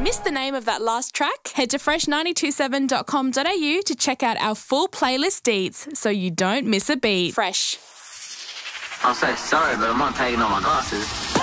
Missed the name of that last track? Head to fresh927.com.au to check out our full playlist deets so you don't miss a beat. Fresh. I'm so sorry, but I'm not taking off my glasses.